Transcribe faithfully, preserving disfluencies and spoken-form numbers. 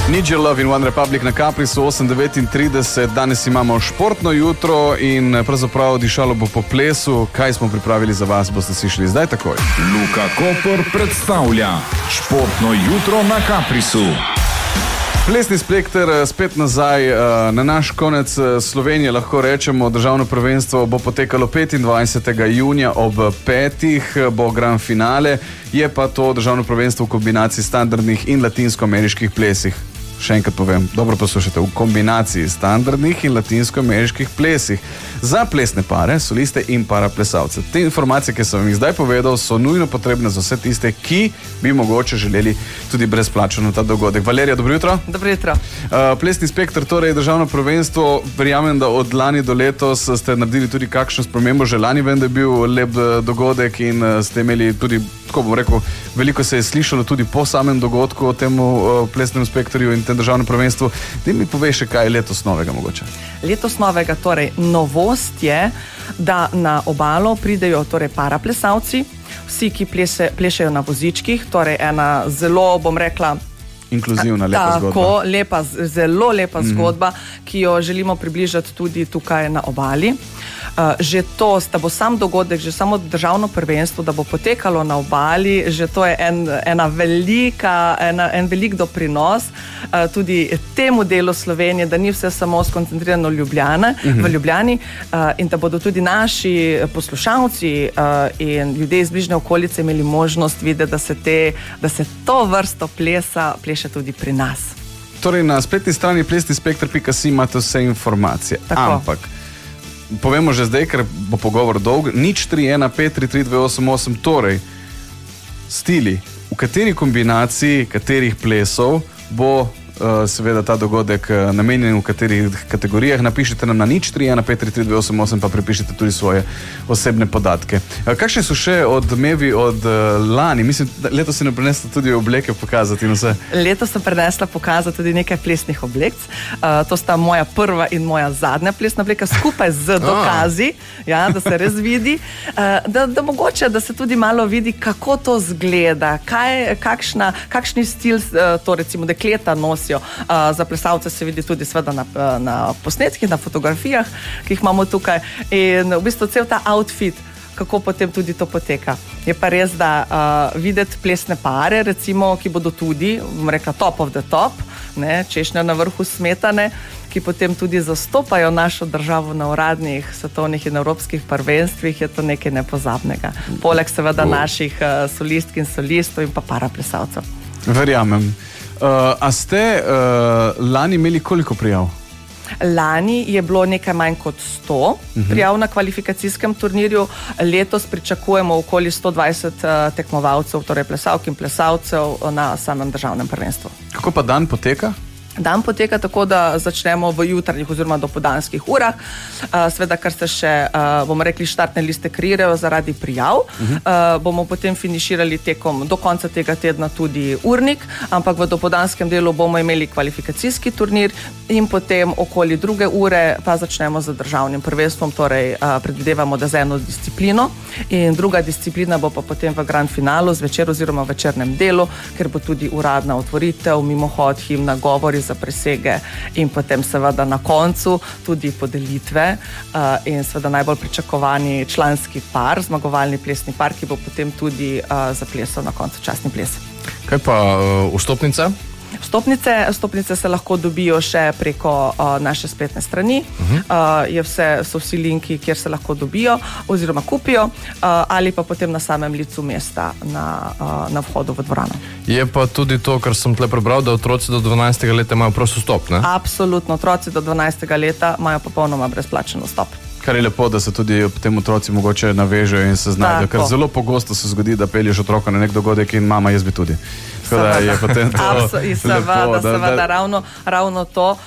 Need Your Love in One Republic na Caprisu osem devetintrideset. Danes imamo športno jutro in pravzaprav dišalo bo po plesu. Kaj smo pripravili za vas, boste slišali zdaj takoj. Luka Koper predstavlja športno jutro na Caprisu. Plesni spekter spet nazaj na naš konec Slovenije, lahko rečemo. Državno prvenstvo bo potekalo petindvajsetega junija ob petih, bo grand finale. Je pa to državno prvenstvo v kombinaciji standardnih in latinsko-ameriških plesih. Še enkrat povem, dobro poslušajte, v kombinaciji standardnih in latinsko-ameriških plesih. Za plesne pare, soliste in paraplesalce. Te informacije, ki sem vam jih zdaj povedal, so nujno potrebne za vse tiste, ki bi mogoče želeli tudi brezplačno ta dogodek. Valerija, dobro jutro. Dobro jutro. Uh, plesni spekter, torej državno prvenstvo, verjamem, da od lani do letos ste naredili tudi kakšno spremembo. Že lani vem, da je bil lep dogodek in ste imeli tudi, tako bom rekel, veliko se je slišalo tudi po samem dogodku o tem uh, plesnem spektrju in tem državnem prvenstvu. Daj mi povej še, kaj je letos novega mogoče. Letos novega, torej novost je, da na obalo pridejo torej paraplesalci, vsi, ki plese, plešejo na vozičkih, torej ena zelo, bom rekla, inkluzivna, lepa tako, zgodba. Tako, lepa, zelo lepa mm-hmm. zgodba, ki jo želimo približati tudi tukaj na obali. Uh, že to, da bo sam dogodek, že samo državno prvenstvo, da bo potekalo na obali, že to je en, ena velika, ena, en velik doprinos uh, tudi temu delu Slovenije, da ni vse samo skoncentrirano Ljubljane, mm-hmm. v Ljubljani uh, in da bodo tudi naši poslušalci uh, in ljudje iz bližnje okolice imeli možnost videti, da se, te, da se to vrsto plesa pleše tudi pri nas. Torej na spletni strani plesni spekter pika si imate vse informacije. Tako. Ampak povemo že zdaj, ker bo pogovor dolg, nič tri ena pet tri tri dve osem osem, torej stili, v kateri kombinaciji, katerih plesov bo uh, seveda ta dogodek uh, namenjen, v katerih kategorijah. Napišite nam na nič tri ena pet tri tri dve osem osem, pa pripišite tudi svoje osebne podatke. Uh, kakšne so še odmevi od uh, lani? Mislim, letos si ne prinesla tudi obleke pokazati in vse. Letos sem prinesla pokazati tudi nekaj plesnih oblek. Uh, to sta moja prva in moja zadnja plesna obleka skupaj z dokazi, ja, da se res vidi, uh, da, da mogoče, da se tudi malo vidi, kako to zgleda, kaj, kakšna, kakšni stil uh, to recimo dekleta nosijo. Uh, za plesalce se vidi tudi sveda na, na posnetkih, na fotografijah, ki jih imamo tukaj in v bistvu cel ta outfit, kako potem tudi to poteka. Je pa res, da uh, videti plesne pare, recimo, ki bodo tudi, bom rekla, top of the top, ne, češnja na vrhu smetane, ki potem tudi zastopajo našo državo na uradnih svetovnih in evropskih prvenstvih, je to nekaj nepozabnega. Poleg seveda naših uh, solistk in solistov in pa paraplesalcev. Verjamem. Uh, a ste uh, lani imeli koliko prijav? Lani je bilo nekaj manj kot sto uh-huh. prijav na kvalifikacijskem turnirju. Letos pričakujemo okoli sto dvajset uh, tekmovalcev, torej plesalk in plesalcev na samem državnem prvenstvu. Kako pa dan poteka? Dan poteka tako, da začnemo v jutranjih oziroma dopoldanskih urah. Uh, Sveda, kar se še, uh, bomo rekli, štartne liste kreirajo zaradi prijav. Uh-huh. Uh, bomo potem finiširali tekom do konca tega tedna tudi urnik, ampak v dopoldanskem delu bomo imeli kvalifikacijski turnir in potem okoli druge ure pa začnemo z državnim prvenstvom, torej uh, predvidevamo, da z eno disciplino in druga disciplina bo pa potem v grand finalu zvečer oziroma v večernem delu, ker bo tudi uradna otvoritev, mimohod, himna, govori za presege in potem seveda na koncu tudi podelitve uh, in seveda najbolj pričakovani članski par, zmagovalni plesni par, ki bo potem tudi uh, zaplesal na koncu častni ples. Kaj pa uh, vstopnica? Vstopnice, vstopnice se lahko dobijo še preko uh, naše spletne strani. Uh-huh. Uh, je vse, so vsi linki, kjer se lahko dobijo oziroma kupijo uh, ali pa potem na samem licu mesta na, uh, na vhodu v dvorano. Je pa tudi to, kar sem tle prebral, da otroci do dvanajstega leta imajo prost vstop, ne? Absolutno, otroci do dvanajstega leta imajo popolnoma brezplačen vstop. Kar je lepo, da se tudi potem otroci mogoče navežejo in se znajdejo, ker zelo pogosto se zgodi, da pelješ otroka na nek dogodek in mama, jaz bi tudi. Tako da je potem to Absol- seveda, lepo, da, seveda, da... ravno, ravno to.